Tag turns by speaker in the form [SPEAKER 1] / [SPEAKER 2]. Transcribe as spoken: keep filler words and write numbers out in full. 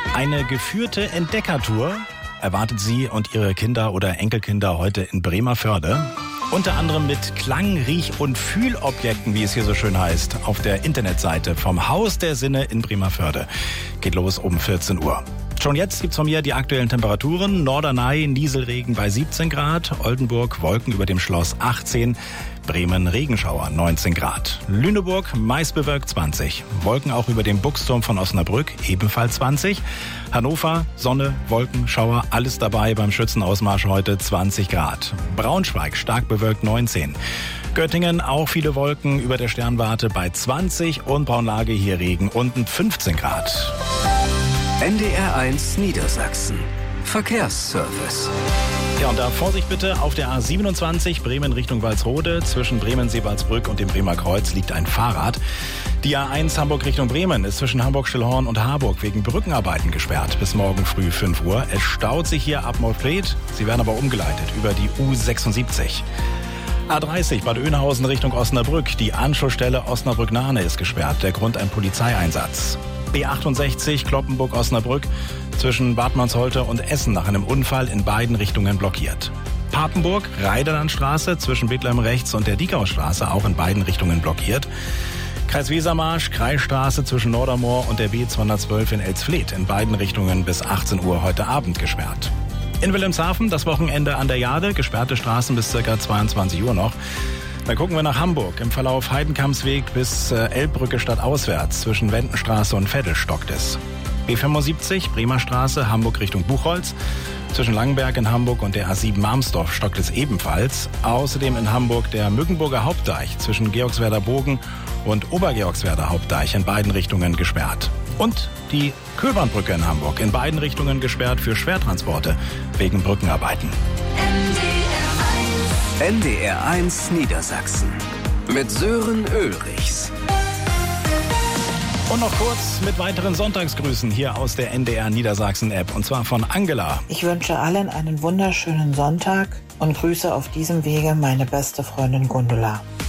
[SPEAKER 1] Eine geführte Entdeckertour erwartet Sie und Ihre Kinder oder Enkelkinder heute in Bremervörde. Unter anderem mit Klang-, Riech- und Fühlobjekten, wie es hier so schön heißt, auf der Internetseite vom Haus der Sinne in Bremervörde. Geht los um vierzehn Uhr. Schon jetzt gibt's von mir die aktuellen Temperaturen. Norderney, Nieselregen bei siebzehn Grad, Oldenburg, Wolken über dem Schloss achtzehn, Bremen, Regenschauer neunzehn Grad, Lüneburg, meist bewölkt zwanzig, Wolken auch über dem Buchsturm von Osnabrück, ebenfalls zwanzig, Hannover, Sonne, Wolken, Schauer, alles dabei beim Schützenausmarsch heute zwanzig Grad, Braunschweig, stark bewölkt neunzehn, Göttingen auch viele Wolken über der Sternwarte bei zwanzig und Braunlage hier Regen unten fünfzehn Grad.
[SPEAKER 2] N D R eins Niedersachsen. Verkehrsservice.
[SPEAKER 1] Ja, und da Vorsicht bitte, auf der A siebenundzwanzig Bremen Richtung Walsrode. Zwischen Bremen-Seebaldsbrück und dem Bremer Kreuz liegt ein Fahrrad. Die A eins Hamburg Richtung Bremen ist zwischen Hamburg-Stillhorn und Harburg wegen Brückenarbeiten gesperrt bis morgen früh fünf Uhr. Es staut sich hier ab Moorfleet. Sie werden aber umgeleitet über die U sechsundsiebzig. A dreißig Bad Oeynhausen Richtung Osnabrück. Die Anschlussstelle Osnabrück-Nahne ist gesperrt. Der Grund ein Polizeieinsatz. B achtundsechzig Kloppenburg-Osnabrück zwischen Bad Mansholte und Essen nach einem Unfall in beiden Richtungen blockiert. Papenburg, Reiderlandstraße zwischen Bethlehem rechts und der Diekaustraße auch in beiden Richtungen blockiert. Kreis Wesermarsch, Kreisstraße zwischen Nordermoor und der B zweihundertzwölf in Elsfleth in beiden Richtungen bis achtzehn Uhr heute Abend gesperrt. In Wilhelmshaven das Wochenende an der Jade, gesperrte Straßen bis ca. zweiundzwanzig Uhr noch. Dann gucken wir nach Hamburg. Im Verlauf Heidenkampsweg bis äh, Elbbrücke stadtauswärts zwischen Wendenstraße und Veddel stockt es. B fünfundsiebzig Bremer Straße, Hamburg Richtung Buchholz. Zwischen Langenberg in Hamburg und der A sieben Marmsdorf stockt es ebenfalls. Außerdem in Hamburg der Mückenburger Hauptdeich zwischen Georgswerder Bogen und Obergeorgswerder Hauptdeich in beiden Richtungen gesperrt. Und die Köbernbrücke in Hamburg in beiden Richtungen gesperrt für Schwertransporte wegen Brückenarbeiten.
[SPEAKER 2] N D R eins Niedersachsen mit Sören Ulrichs.
[SPEAKER 1] Und noch kurz mit weiteren Sonntagsgrüßen hier aus der N D R Niedersachsen App und zwar von Angela.
[SPEAKER 3] Ich wünsche allen einen wunderschönen Sonntag und grüße auf diesem Wege meine beste Freundin Gundula.